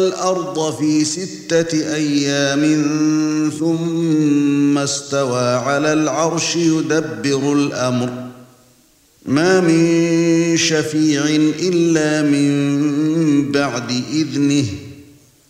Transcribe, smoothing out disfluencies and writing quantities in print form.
الأرض في 6 أيام ثم استوى على العرش يدبر الأمر ما من شفيع إلا من بعد إذنه